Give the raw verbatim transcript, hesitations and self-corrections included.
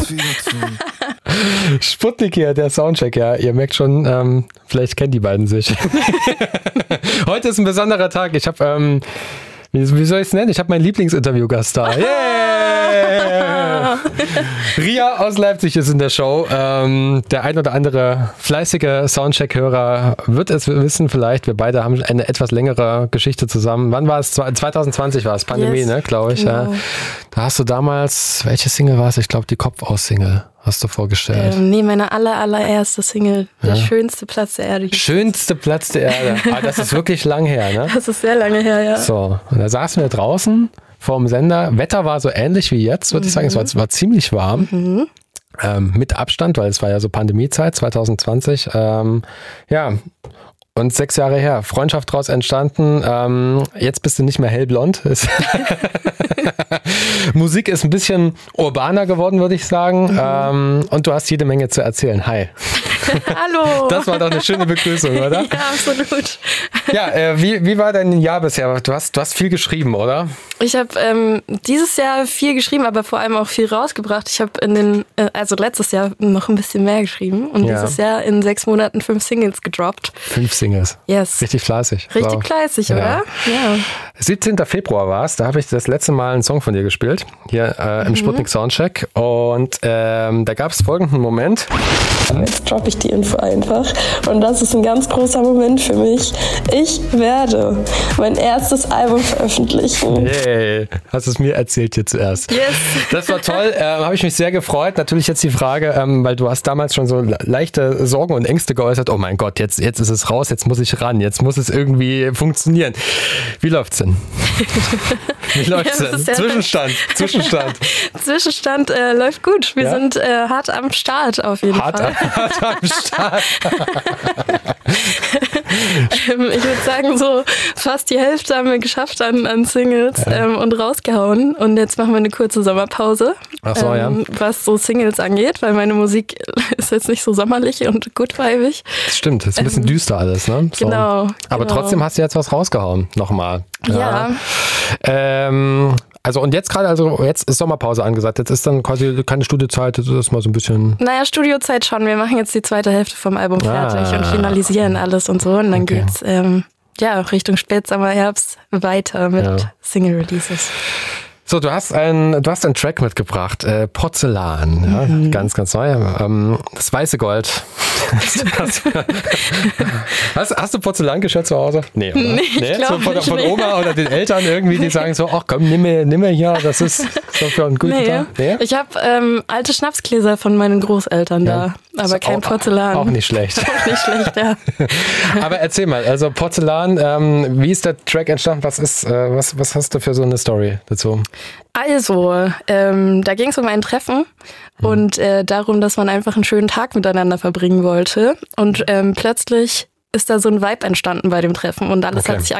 Sputnik hier, der Soundcheck, ja. Ihr merkt schon, ähm, vielleicht kennen die beiden sich. Heute ist ein besonderer Tag. Ich habe, ähm, wie, wie soll ich es nennen? Ich habe meinen Lieblingsinterviewgast da. Yeah! Ria aus Leipzig ist in der Show. Ähm, der ein oder andere fleißige Soundcheck-Hörer wird es wissen vielleicht. Wir beide haben eine etwas längere Geschichte zusammen. Wann war es? zwanzig zwanzig war es, Pandemie, yes, ne, glaube ich. Genau. Ja. Da hast du damals, welche Single war es? Ich glaube, die Kopf-aus-Single hast du vorgestellt. Ähm, nee, meine aller, allererste Single. Der ja. schönste Platz der Erde. Schönste Platz der Erde. Aber das ist wirklich lang her, ne? Das ist sehr lange her, ja. So, und da saßen wir draußen vorm Sender. Wetter war so ähnlich wie jetzt, würde mhm. ich sagen. Es war, es war ziemlich warm. Mhm. Ähm, mit Abstand, weil es war ja so Pandemiezeit zwanzig zwanzig. Ähm, ja, und sechs Jahre her. Freundschaft draus entstanden. Ähm, jetzt bist du nicht mehr hellblond. Musik ist ein bisschen urbaner geworden, würde ich sagen. Mhm. Ähm, und du hast jede Menge zu erzählen. Hi. Hallo. Das war doch eine schöne Begrüßung, oder? Ja, absolut. Ja, äh, wie, wie war dein Jahr bisher? Du hast, du hast viel geschrieben, oder? Ich habe ähm, dieses Jahr viel geschrieben, aber vor allem auch viel rausgebracht. Ich habe in den, äh, also letztes Jahr noch ein bisschen mehr geschrieben und ja. dieses Jahr in sechs Monaten fünf Singles gedroppt. Fünf Singles? Yes. Richtig fleißig. Richtig wow. fleißig, ja. oder? Ja. siebzehnten Februar war es, da habe ich das letzte Mal einen Song von dir gespielt, hier äh, im mhm. Sputnik Soundcheck. Und ähm, da gab es folgenden Moment. Jetzt droppe ich die Info einfach. Und das ist ein ganz großer Moment für mich. Ich werde mein erstes Album veröffentlichen. Yay, hast du es mir erzählt hier zuerst. Yes. Das war toll, ähm, habe ich mich sehr gefreut. Natürlich jetzt die Frage, ähm, weil du hast damals schon so leichte Sorgen und Ängste geäußert. Oh mein Gott, jetzt, jetzt ist es raus, jetzt muss ich ran, jetzt muss es irgendwie funktionieren. Wie läuft's denn? Wie läuft's ja, denn? Ja Zwischenstand, Zwischenstand. Zwischenstand äh, läuft gut. Wir ja? sind äh, hart am Start auf jeden hart, Fall. Hart am Start. ähm, ich würde sagen, so fast die Hälfte haben wir geschafft an, an Singles ja. ähm, und rausgehauen. Und jetzt machen wir eine kurze Sommerpause, Ach so, ähm, ja. was so Singles angeht, weil meine Musik ist jetzt nicht so sommerlich und goodvibig. Das stimmt, das ist ein bisschen ähm, düster alles, ne? So. Genau. Aber genau. trotzdem hast du jetzt was rausgehauen, nochmal. Ja. ja. Ähm, also und jetzt gerade, also jetzt ist Sommerpause angesagt, jetzt ist dann quasi keine Studiozeit, das ist mal so ein bisschen... Naja, Studiozeit schon, wir machen jetzt die zweite Hälfte vom Album fertig ah. und finalisieren alles und so und dann okay. geht's ähm, ja Richtung Spätsommer, Herbst weiter mit ja. Single-Releases. So, du hast ein, du hast einen Track mitgebracht, äh, Porzellan, ja, mhm. ganz, ganz neu, ähm, das weiße Gold. hast, hast du Porzellangeschirr zu Hause? Nee, oder? Nee, ich nee? glaub So von, nicht, von nee. Oma oder den Eltern irgendwie, die sagen so, ach komm, nimm mir, nimm mir hier, das ist so für einen guten nee. Tag. Nee? Ich habe ähm, alte Schnapsgläser von meinen Großeltern ja. da, aber kein auch, Porzellan. Auch nicht schlecht. Auch nicht schlecht, ja. Aber erzähl mal, also Porzellan, ähm, wie ist der Track entstanden? Was ist, äh, was, was hast du für so eine Story dazu? Also, ähm, da ging es um ein Treffen mhm. und äh, darum, dass man einfach einen schönen Tag miteinander verbringen wollte. Und ähm, plötzlich ist da so ein Vibe entstanden bei dem Treffen und alles okay. hat sich